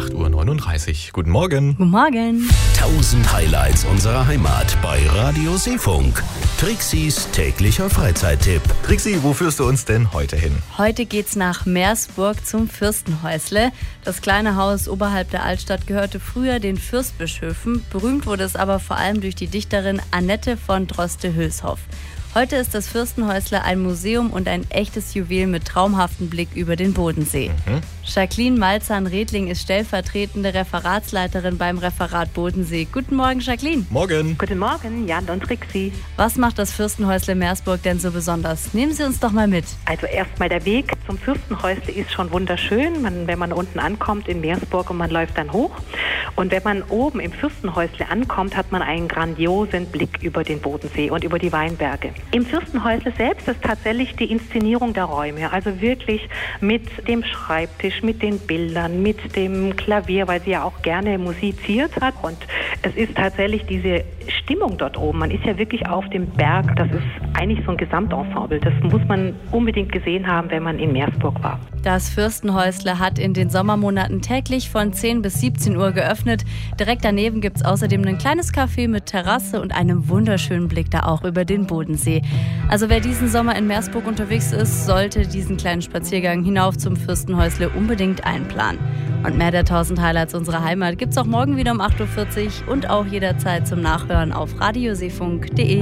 8:39 Uhr. Guten Morgen. Guten Morgen. 1000 Highlights unserer Heimat bei Radio Seefunk. Trixis täglicher Freizeittipp. Trixi, wo führst du uns denn heute hin? Heute geht's nach Meersburg zum Fürstenhäusle. Das kleine Haus oberhalb der Altstadt gehörte früher den Fürstbischöfen. Berühmt wurde es aber vor allem durch die Dichterin Annette von Droste-Hülshoff. Heute ist das Fürstenhäusle ein Museum und ein echtes Juwel mit traumhaftem Blick über den Bodensee. Jacqueline Malzahn-Redling ist stellvertretende Referatsleiterin beim Referat Bodensee. Guten Morgen, Jacqueline. Morgen. Guten Morgen, Jan und Trixi. Was macht das Fürstenhäusle Meersburg denn so besonders? Nehmen Sie uns doch mal mit. Also erstmal der Weg zum Fürstenhäusle ist schon wunderschön, wenn man unten ankommt in Meersburg und man läuft dann hoch. Und wenn man oben im Fürstenhäusle ankommt, hat man einen grandiosen Blick über den Bodensee und über die Weinberge. Im Fürstenhäusle selbst ist tatsächlich die Inszenierung der Räume, also wirklich mit dem Schreibtisch, mit den Bildern, mit dem Klavier, weil sie ja auch gerne musiziert hat. Und es ist tatsächlich diese Stimmung dort oben. Man ist ja wirklich auf dem Berg. Das ist eigentlich so ein Gesamtensemble. Das muss man unbedingt gesehen haben, wenn man in Meersburg war. Das Fürstenhäusle hat in den Sommermonaten täglich von 10 bis 17 Uhr geöffnet. Direkt daneben gibt es außerdem ein kleines Café mit Terrasse und einem wunderschönen Blick da auch über den Bodensee. Also wer diesen Sommer in Meersburg unterwegs ist, sollte diesen kleinen Spaziergang hinauf zum Fürstenhäusle unbedingt einplanen. Und mehr der 1000 Highlights unserer Heimat gibt's auch morgen wieder um 8:40 Uhr und auch jederzeit zum Nachhören auf radioseefunk.de.